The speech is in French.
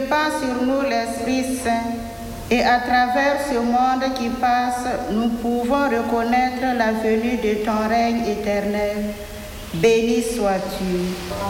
Passe sur nous l'Esprit Saint, et à travers ce monde qui passe, nous pouvons reconnaître la venue de ton règne éternel. Béni sois-tu.